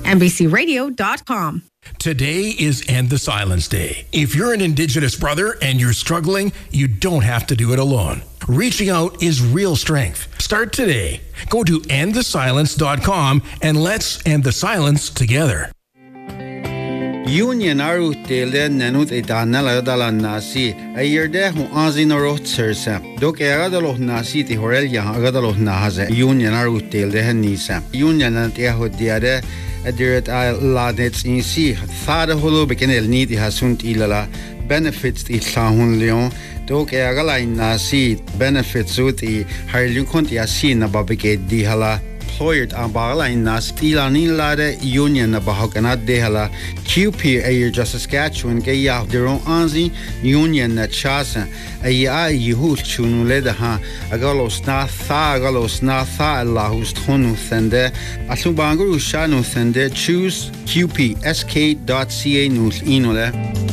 NBCRadio.com. Today is End the Silence Day. If you're an Indigenous brother and you're struggling, you don't have to do it alone. Reaching out is real strength. Start today. Go to endthesilence.com and let's end the silence together. Union arutele nenut itanela dalla nasi ayerde hu azinoro tsersa dok egadalo nasi ti horel ya agadalo nahaze union arutele henisa union ant yahodiare adiret ladets in si thada holo bekenel nidi hasunt ilala benefits ti lahun leon dok egala nasi benefits ut I harlun kont yasi na babike di hala employer ambala in nas tilani lade union na bahokana dehala QP ayer just Saskatchewan ge ya deron anzi union na chasa aya yuhul chunule da ha agalos na tha lahus thonu sende asubanguru shanu sende choose qpsk.ca nus inole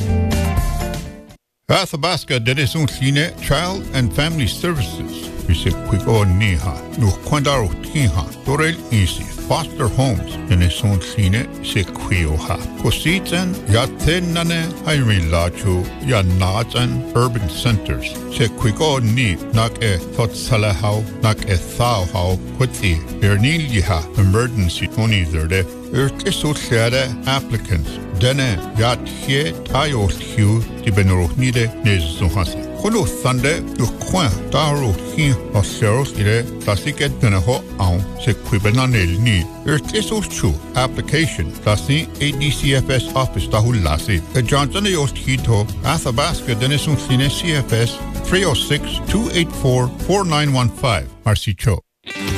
Athabasca Dedesune Child and Family Services. We said quick or neha, no quandaro tinha, dorel easy, foster homes, and a son sine se quioha. Cositan, yatenane, Irene Lacho, yanatan, urban centers. Se quick or ni, nak e thot salahau, nak e thauhau, quati, erniliha, emergency only there. Social applicants, dene, yat he, tayo hue, tibenorohnide, nezuhase. Kolo Sunday, no coin, Daro, Hin, or Seros, Classic Denaho, Se Quibananel need. Social true application, Lassi, ADCFS office, Tahulasi, a Johnson Yost Hito, Athabasca, Denison Cine CFS, 306 284 4915, Marcy Cho.